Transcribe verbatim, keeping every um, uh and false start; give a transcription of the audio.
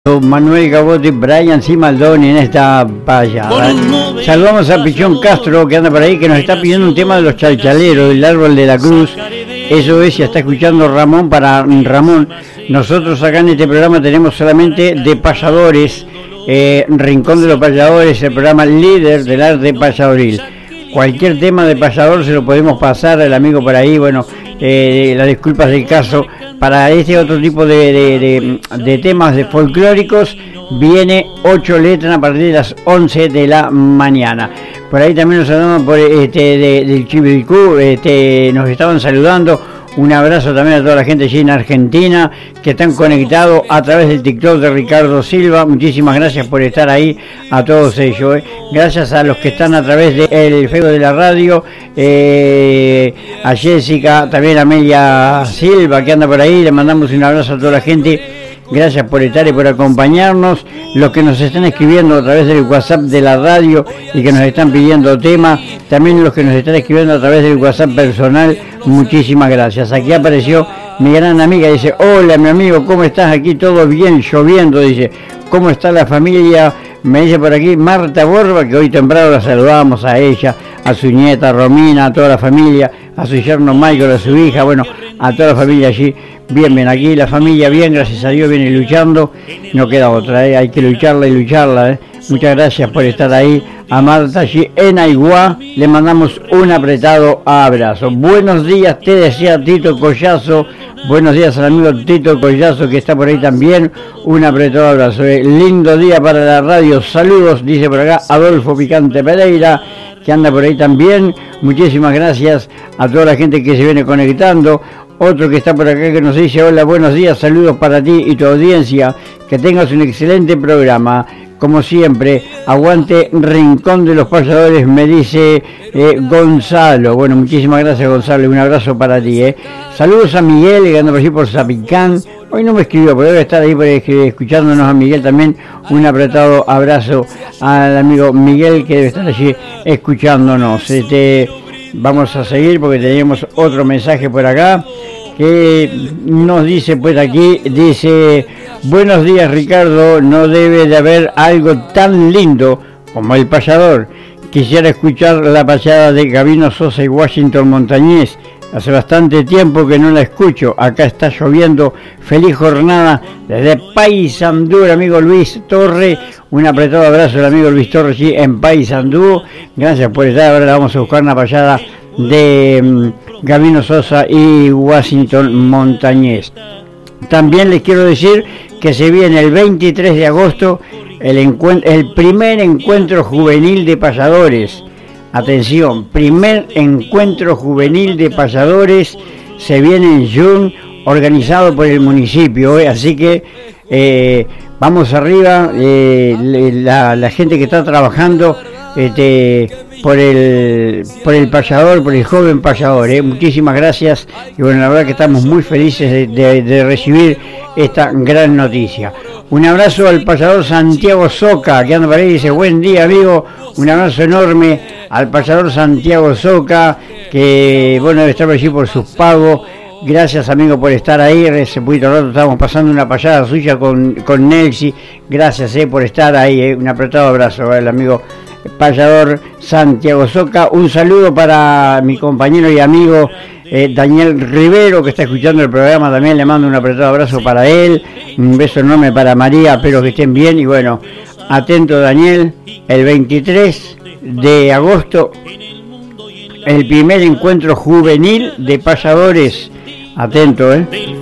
Manuel Gabote, Brian Cimaldoni en esta payada. Saludamos a Pichón Castro que anda por ahí, que nos está pidiendo un tema de los chalchaleros, del árbol de la cruz. Eso es, ya está escuchando Ramón para Ramón. Nosotros acá en este programa tenemos solamente de payadores, eh, Rincón de los Payadores, el programa líder del arte payadoril. Cualquier tema de payador se lo podemos pasar al amigo por ahí. Bueno, eh, las disculpas del caso. Para este otro tipo de, de, de, de temas de folclóricos viene ocho letras a partir de las once de la mañana. Por ahí también nos saludamos por este de, del Chiviricú, este, nos estaban saludando. Un abrazo también a toda la gente allí en Argentina que están conectados a través del TikTok de Ricardo Silva. Muchísimas gracias por estar ahí a todos ellos. ¿eh? Gracias a los que están a través del Facebook de la radio, eh, a Jessica, también a Amelia Silva que anda por ahí. Le mandamos un abrazo a toda la gente. Gracias por estar y por acompañarnos. Los que nos están escribiendo a través del WhatsApp de la radio y que nos están pidiendo temas. También los que nos están escribiendo a través del WhatsApp personal. Muchísimas gracias. Aquí apareció mi gran amiga. Dice, hola mi amigo, ¿cómo estás? Aquí todo bien, lloviendo. Dice, ¿cómo está la familia? Me dice por aquí Marta Borba, que hoy temprano la saludamos a ella, a su nieta Romina, a toda la familia, a su yerno Michael, a su hija, bueno, a toda la familia allí. Bien, bien, aquí la familia bien, gracias a Dios, viene luchando, no queda otra, ¿eh? Hay que lucharla y lucharla. ¿eh? Muchas gracias por estar ahí. A Marta allí en Aiguá le mandamos un apretado abrazo. Buenos días, te desea Tito Collazo. Buenos días al amigo Tito Collazo que está por ahí también. Un apretado abrazo. ¿eh? Lindo día para la radio. Saludos, dice por acá Adolfo Picante Pereira, que anda por ahí también. Muchísimas gracias a toda la gente que se viene conectando. Otro que está por acá que nos dice, hola, buenos días, saludos para ti y tu audiencia, que tengas un excelente programa, como siempre, aguante Rincón de los Payadores, me dice eh, Gonzalo. Bueno, muchísimas gracias Gonzalo y un abrazo para ti. Eh. Saludos a Miguel, que anda por allí por Zapicán, hoy no me escribió, pero debe estar ahí por escuchándonos a Miguel también. Un apretado abrazo al amigo Miguel que debe estar allí escuchándonos. Este... Vamos a seguir porque tenemos otro mensaje por acá que nos dice pues aquí, dice, buenos días Ricardo, no debe de haber algo tan lindo como el payador. Quisiera escuchar la payada de Gabino Sosa y Washington Montañés. Hace bastante tiempo que no la escucho. Acá está lloviendo. Feliz jornada desde Paysandú, el amigo Luis Torre. Un apretado abrazo al amigo Luis Torre allí en Paysandú. Gracias por estar. Ahora vamos a buscar una payada de um, Gabino Sosa y Washington Montañés. También les quiero decir que se viene el veintitrés de agosto el, el primer encuentro juvenil de payadores. Atención, primer encuentro juvenil de payadores se viene en June, organizado por el municipio, ¿eh? Así que eh, vamos arriba, eh, la, la gente que está trabajando este, por el por el payador, por el joven payador, ¿eh? Muchísimas gracias y bueno, la verdad que estamos muy felices de, de, de recibir esta gran noticia. Un abrazo al payador Santiago Soca, que anda por ahí y dice, buen día amigo, un abrazo enorme al payador Santiago Soca, que bueno, debe estar por allí por sus pagos. Gracias amigo por estar ahí, ese poquito rato estábamos pasando una payada suya con, con Nelsi, gracias eh, por estar ahí, eh. Un apretado abrazo al amigo payador Santiago Soca. Un saludo para mi compañero y amigo eh, Daniel Rivero, que está escuchando el programa, también le mando un apretado abrazo para él, un beso enorme para María, espero que estén bien y bueno, atento Daniel, el veintitrés de agosto, el primer encuentro juvenil de payadores, atento, eh.